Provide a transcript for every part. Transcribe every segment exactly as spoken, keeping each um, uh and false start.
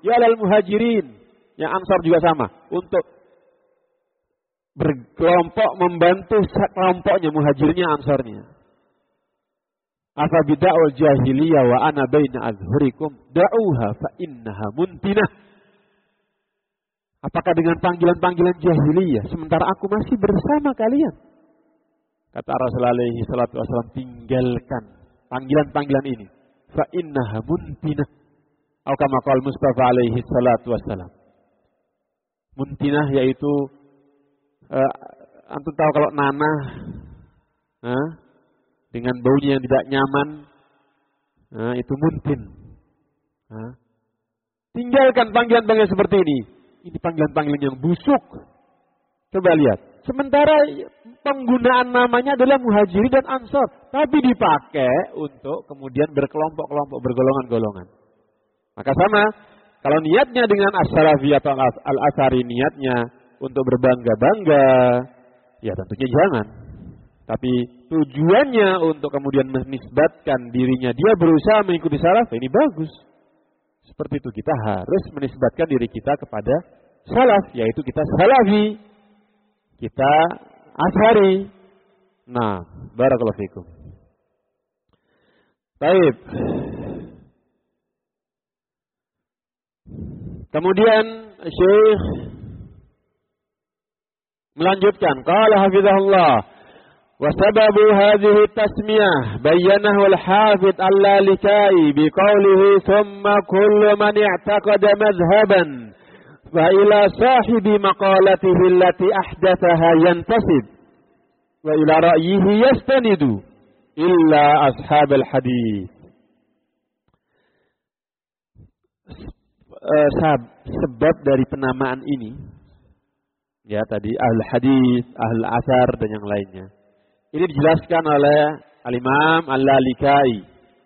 ya lal muhajirin. Yang Ansar juga sama, untuk berkelompok membantu kelompoknya, muhajirnya, Ansarnya. Afa bida'ul jahiliyah wa ana baina azhurikum da'uha fa innaha muntinah. Apakah dengan panggilan-panggilan jahiliyah sementara aku masih bersama kalian? Kata Rasulullah alaihi salatu wasallam, tinggalkan panggilan-panggilan ini. Fa innaha muntinah. Atau kama qala Mustafa alaihi salatu wasallam. Muntinah yaitu uh, antum tahu kalau nanah uh, dengan baunya yang tidak nyaman, uh, itu muntin. Uh. Tinggalkan panggilan-panggilan seperti ini. Ini panggilan-panggilan yang busuk. Coba lihat. Sementara penggunaan namanya adalah muhajirin dan ansor, tapi dipakai untuk kemudian berkelompok-kelompok, bergolongan-golongan. Maka sama, kalau niatnya dengan as-salafi atau al-asari, niatnya untuk berbangga-bangga, ya tentunya jangan. Tapi tujuannya untuk kemudian menisbatkan dirinya, dia berusaha mengikuti salaf, ini bagus. Seperti itu kita harus menisbatkan diri kita kepada salaf, yaitu kita salafi, kita ashari. Nah, barakallahu fikum. Baik. Kemudian Syekh melanjutkan, qala hafizahullah, wa sababu hadhihi tasmiyah bayyanahu al-hafidh al-Lalikai biqaulihi thumma kullu man i'taqada madhhaban fa ila sahibi maqalatihi allati ahdathaha yantasib wa ila ra'yihi yastanidu illa ashab al-hadith. Uh, sebab dari penamaan ini, ya tadi ahl hadis, ahl asar dan yang lainnya. Ini dijelaskan oleh Al-Imam Al-Lalikai.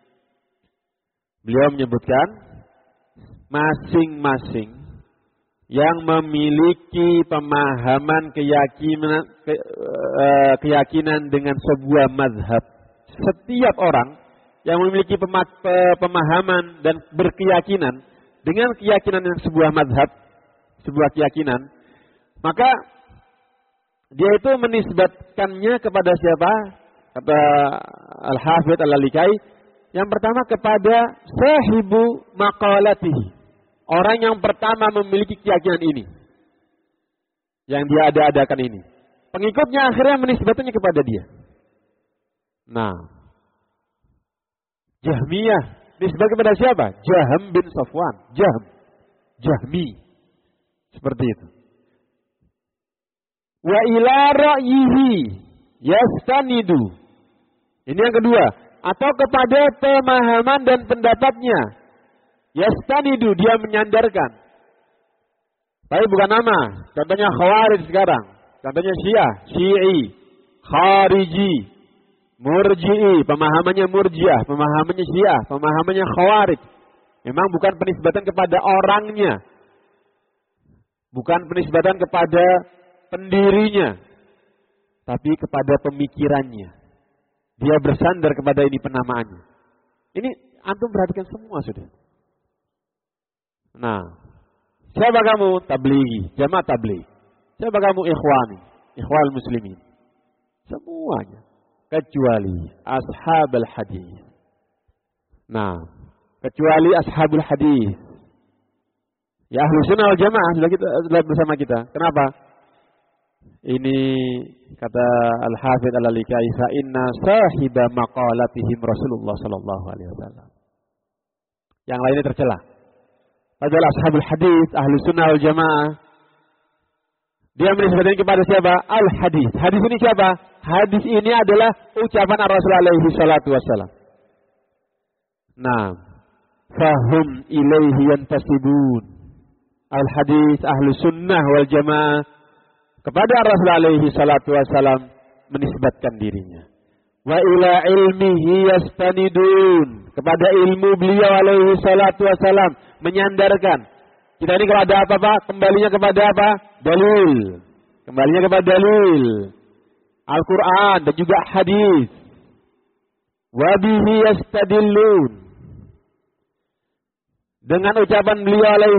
Beliau menyebutkan masing-masing yang memiliki pemahaman keyakinan ke, uh, keyakinan dengan sebuah mazhab. Setiap orang yang memiliki pemahaman dan berkeyakinan dengan keyakinan yang sebuah mazhab, sebuah keyakinan, maka dia itu menisbatkannya kepada siapa? Kata Al-Hafidh Al-Lalikai, yang pertama kepada sahibu maqalatihi, orang yang pertama memiliki keyakinan ini, yang dia ada-adakan ini. Pengikutnya akhirnya menisbatkannya kepada dia. Nah, Jahmiyah disebut kepada siapa? Jahm bin Safwan. Jahm. Jahmi. Seperti itu. Wa ila ra'yihi yastanidu. Ini yang kedua. Atau kepada pemahaman dan pendapatnya. Yastanidu, dia menyandarkan. Tapi bukan nama. Contohnya Khawarij sekarang. Contohnya Syiah, Syi'i, Khariji, Murji'i, pemahamannya Murji'ah, pemahamannya Syiah, pemahamannya Khawarij. Memang bukan penisbatan kepada orangnya. Bukan penisbatan kepada pendirinya. Tapi kepada pemikirannya. Dia bersandar kepada ini penamaannya. Ini antum perhatikan semua sudah. Nah, siapa kamu? Tablighi, jamaah tabligh. Siapa kamu? Ikhwani, ikhwal muslimin. Semuanya. Kecuali ashabul hadis. Nah, kecuali ashabul hadis. Ya ahlu sunnah wal jamaah sudah kita sudah bersama kita. Kenapa? Ini kata Al-Hafidh Al-Lalikai, fa inna sahiba maqalatihim Rasulullah sallallahu alaihi wasallam. Yang lainnya tercela. Padahal ashabul hadis, ahlu sunnah wal jamaah, dia menisbatkan kepada siapa? Al-hadis. Hadis ini siapa? Hadis ini adalah ucapan Rasulullah alaihi salatu wasallam. Nah, fahum ilaihi yantasibun. Al-hadis ahlu sunnah wal jamaah kepada Rasulullah alaihi salatu wasallam menisbatkan dirinya. Wa ila ilmihi yastanidun. Kepada ilmu beliau alaihi salatu wasallam menyandarkan. Kita ini kalau ada apa-apa, kembalinya kepada apa? Dalil. Kembalinya kepada dalil. Al-Quran dan juga hadis. Wa bihi yastadillun. Dengan ucapan beliau alaihi